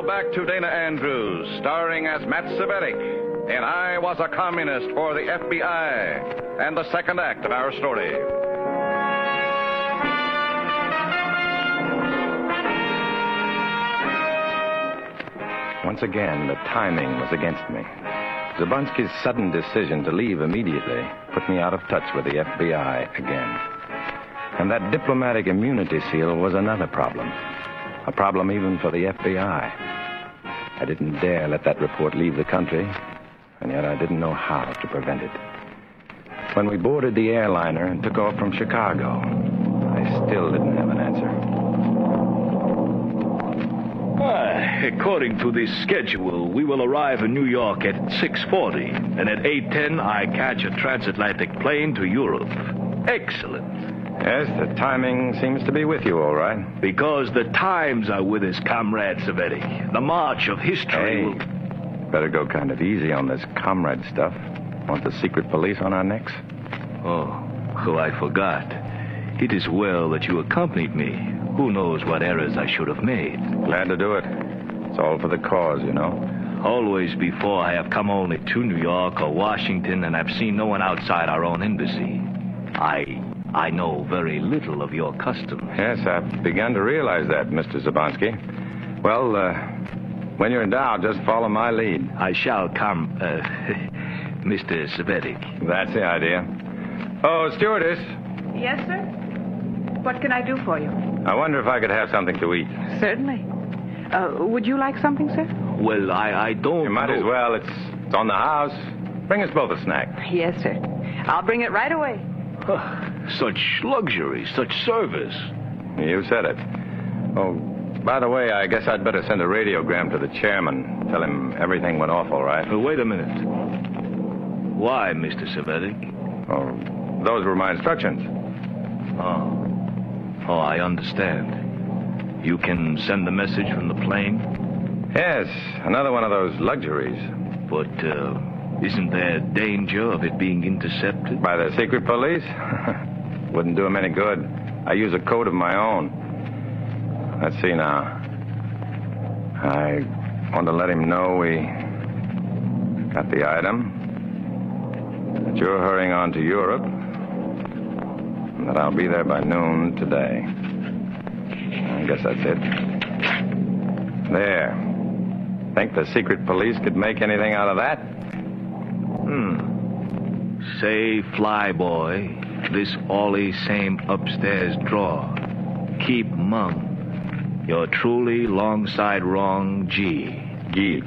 Back to Dana Andrews, starring as Matt Cvetic in I Was a Communist for the FBI, and the second act of our story. Once again, the timing was against me. Zabunsky's sudden decision to leave immediately put me out of touch with the FBI again. And that diplomatic immunity seal was another problem. A problem even for the FBI. I didn't dare let that report leave the country, and yet I didn't know how to prevent it. When we boarded the airliner and took off from Chicago, I still didn't have an answer. According to this schedule, we will arrive in New York at 6:40, and at 8:10 I catch a transatlantic plane to Europe. Excellent. Yes, the timing seems to be with you, all right. Because the times are with us, Comrade Cvetic. The march of history will... Better go kind of easy on this comrade stuff. Want the secret police on our necks? Oh, I forgot. It is well that you accompanied me. Who knows what errors I should have made. Glad to do it. It's all for the cause, you know. Always before I have come only to New York or Washington and have seen no one outside our own embassy. I know very little of your customs. Yes, I've begun to realize that, Mr. Zabansky. Well, when you're in doubt, just follow my lead. I shall come, Mr. Cvetic. That's the idea. Oh, stewardess. Yes, sir? What can I do for you? I wonder if I could have something to eat. Certainly. Would you like something, sir? Well, I don't You might know. as well. It's on the house. Bring us both a snack. Yes, sir. I'll bring it right away. Such luxury, such service. You said it. Oh, by the way, I guess I'd better send a radiogram to the chairman. Tell him everything went off all right. Wait a minute. Why, Mr. Cvetic? Oh, those were my instructions. Oh, I understand. You can send the message from the plane? Yes, another one of those luxuries. But, isn't there danger of it being intercepted? By the secret police? Wouldn't do them any good. I use a code of my own. Let's see now. I want to let him know we got the item, that you're hurrying on to Europe, and that I'll be there by noon today. I guess that's it. There. Think the secret police could make anything out of that? Say, flyboy, this Ollie same upstairs drawer. Keep mum. You're truly long side wrong G. Gee.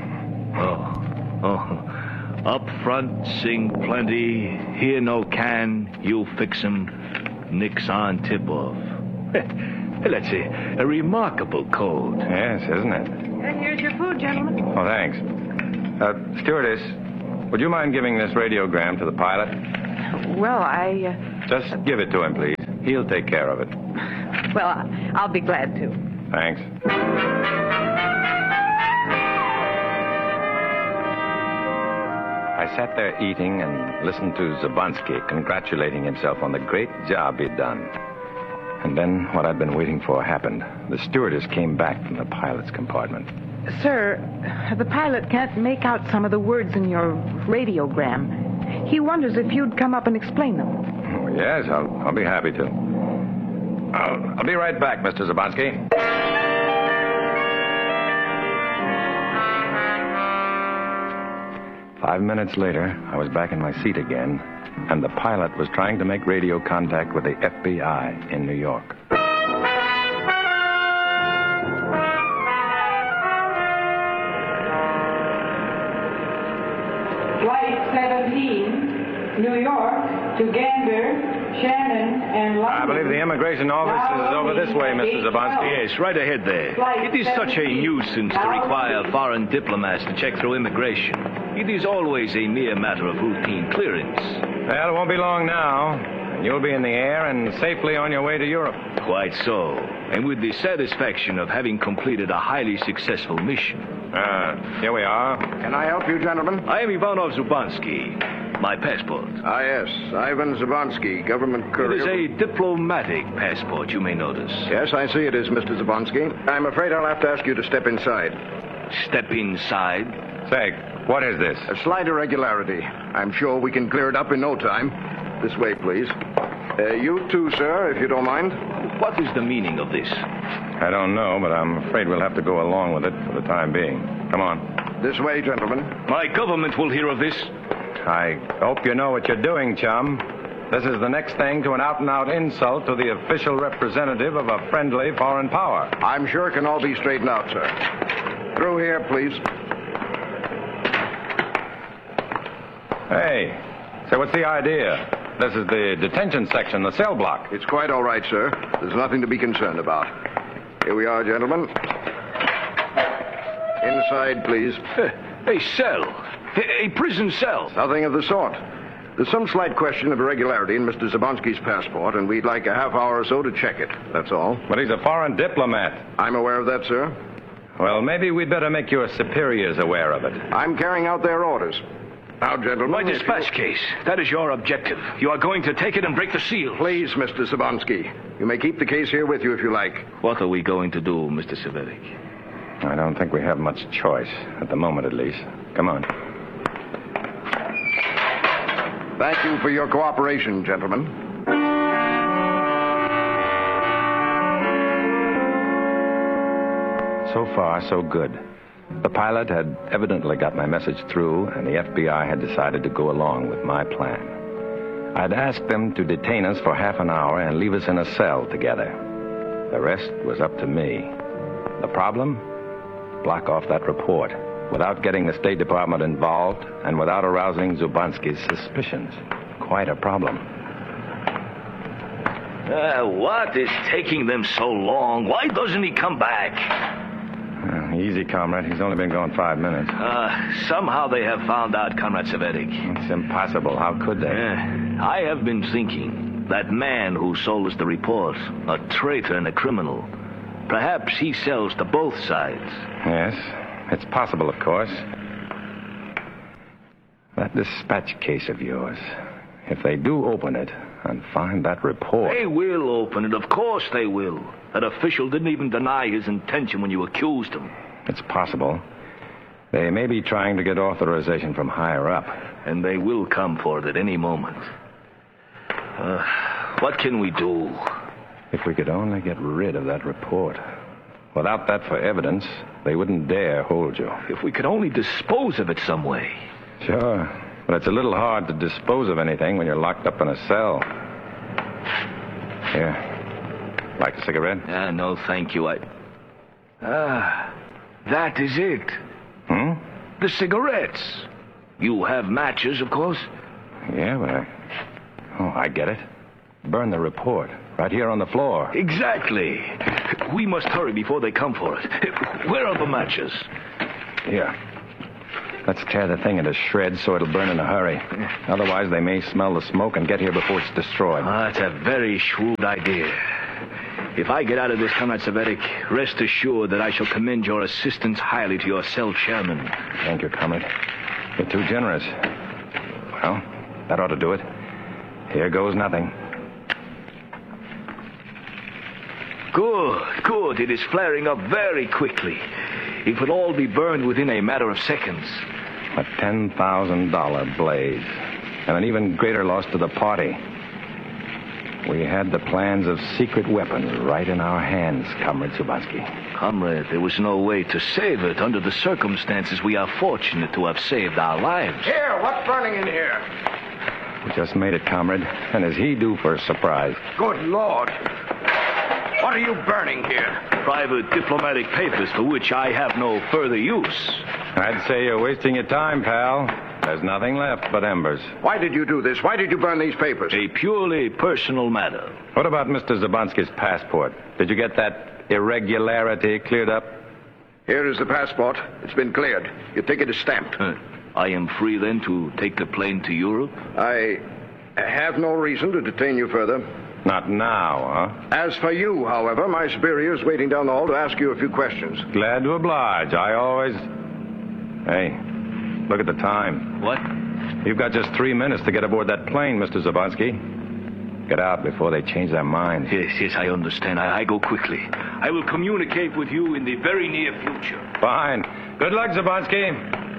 Oh. Up front, sing plenty. Here no can, you fix 'em. Nix on tip off. That's a remarkable code. Yes, isn't it? Here's your food, gentlemen. Oh, thanks. Stewardess, would you mind giving this radiogram to the pilot? Well, Just give it to him, please. He'll take care of it. Well, I'll be glad to. Thanks. I sat there eating and listened to Zabansky congratulating himself on the great job he'd done. And then what I'd been waiting for happened. The stewardess came back from the pilot's compartment. Sir, the pilot can't make out some of the words in your radiogram. He wonders if you'd come up and explain them. Oh, yes, I'll be happy to. I'll be right back, Mr. Zabansky. Five minutes later, I was back in my seat again, and the pilot was trying to make radio contact with the FBI in New York. Flight 17, New York to Gander, Shannon, and London. I believe the immigration office is over this way, Mr. Zabansky. Yes, right ahead there. It is such a nuisance to require foreign diplomats to check through immigration. It is always a mere matter of routine clearance. Well, it won't be long now. And you'll be in the air and safely on your way to Europe. Quite so. And with the satisfaction of having completed a highly successful mission. Here we are. Can I help you, gentlemen? I am Ivanov Zubansky. My passport. Ah, yes. Ivan Zabonsky, government courier. It is a diplomatic passport, you may notice. Yes, I see it is, Mr. Zabonsky. I'm afraid I'll have to ask you to step inside. Step inside. Say, what is this? A slight irregularity. I'm sure we can clear it up in no time. This way, please. You too, sir, if you don't mind. What is the meaning of this? I don't know, but I'm afraid we'll have to go along with it for the time being. Come on. This way, gentlemen. My government will hear of this. I hope you know what you're doing, chum. This is the next thing to an out-and-out insult to the official representative of a friendly foreign power. I'm sure it can all be straightened out, sir. Through here, please. Hey, so what's the idea? This is the detention section, the cell block. It's quite all right, sir. There's nothing to be concerned about. Here we are, gentlemen. Inside, please. A cell. A prison cell. Nothing of the sort. There's some slight question of irregularity in Mr. Zabonsky's passport, and we'd like a half hour or so to check it. That's all. But he's a foreign diplomat. I'm aware of that, sir. Well, maybe we'd better make your superiors aware of it. I'm carrying out their orders. Now, gentlemen... My dispatch case. That is your objective. You are going to take it and break the seal. Please, Mr. Zabonsky. You may keep the case here with you if you like. What are we going to do, Mr. Severik? I don't think we have much choice, at the moment at least. Come on. Thank you for your cooperation, gentlemen. So far, so good. The pilot had evidently got my message through, and the FBI had decided to go along with my plan. I'd asked them to detain us for half an hour and leave us in a cell together. The rest was up to me. The problem? Block off that report without getting the State Department involved and without arousing Zubansky's suspicions. Quite a problem. What is taking them so long? Why doesn't he come back? Easy, comrade. He's only been gone 5 minutes. Somehow they have found out, Comrade Severik. It's impossible. How could they? I have been thinking. That man who sold us the report, a traitor and a criminal. Perhaps he sells to both sides. Yes, it's possible, of course. That dispatch case of yours, if they do open it and find that report... They will open it, of course they will. That official didn't even deny his intention when you accused him. It's possible. They may be trying to get authorization from higher up. And they will come for it at any moment. What can we do? If we could only get rid of that report. Without that for evidence, they wouldn't dare hold you. If we could only dispose of it some way. Sure, but it's a little hard to dispose of anything when you're locked up in a cell. Here. Like a cigarette? No, thank you. That is it. The cigarettes. You have matches, of course? Yeah, but I get it. Burn the report. Right here on the floor. Exactly. We must hurry before they come for it. Where are the matches? Here. Let's tear the thing into shreds so it'll burn in a hurry. Otherwise, they may smell the smoke and get here before it's destroyed. That's a very shrewd idea. If I get out of this, Comrade Severik, rest assured that I shall commend your assistance highly to your cell chairman. Thank you, comrade. You're too generous. Well, that ought to do it. Here goes nothing. Good. It is flaring up very quickly. It will all be burned within a matter of seconds. A $10,000 blaze. And an even greater loss to the party. We had the plans of secret weapons right in our hands, Comrade Zubansky. Comrade, there was no way to save it. Under the circumstances, we are fortunate to have saved our lives. Here, what's burning in here? We just made it, comrade. And is he due for a surprise? Good Lord. What are you burning here? Private diplomatic papers for which I have no further use. I'd say you're wasting your time, pal. There's nothing left but embers. Why did you do this? Why did you burn these papers? A purely personal matter. What about Mr. Zabansky's passport? Did you get that irregularity cleared up? Here is the passport. It's been cleared. Your ticket is stamped. I am free, then, to take the plane to Europe? I have no reason to detain you further. Not now, huh? As for you, however, my superior is waiting down the hall to ask you a few questions. Glad to oblige. I always... Hey, look at the time. What? You've got just 3 minutes to get aboard that plane, Mr. Zabansky. Get out before they change their minds. Yes, I understand. I go quickly. I will communicate with you in the very near future. Fine. Good luck, Zabansky.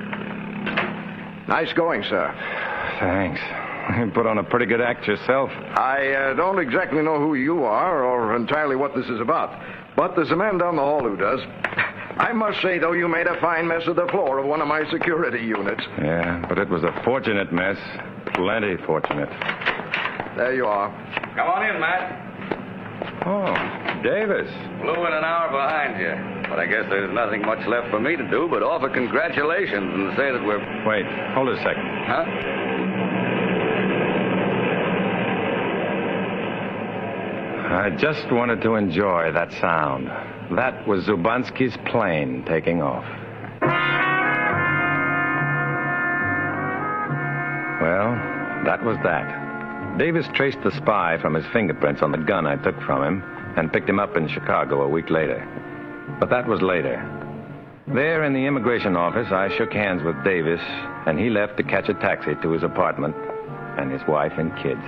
Nice going, sir. Thanks. You put on a pretty good act yourself. I don't exactly know who you are or entirely what this is about, but there's a man down the hall who does. I must say, though, you made a fine mess of the floor of one of my security units. Yeah, but it was a fortunate mess. Plenty fortunate. There you are. Come on in, Matt. Oh, Davis. Flew in an hour behind you. But I guess there's nothing much left for me to do but offer congratulations and say that we're... Wait, hold a second. Huh? I just wanted to enjoy that sound. That was Zubansky's plane taking off. Well, that was that. Davis traced the spy from his fingerprints on the gun I took from him and picked him up in Chicago a week later. But that was later. There in the immigration office, I shook hands with Davis, and he left to catch a taxi to his apartment and his wife and kids.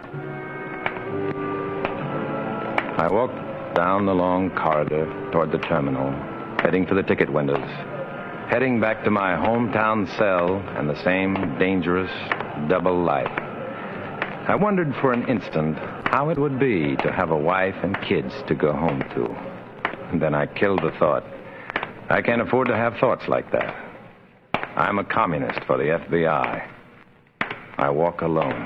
I walked down the long corridor toward the terminal, heading for the ticket windows, heading back to my hometown cell and the same dangerous double life. I wondered for an instant how it would be to have a wife and kids to go home to. And then I killed the thought. I can't afford to have thoughts like that. I'm a communist for the FBI. I walk alone.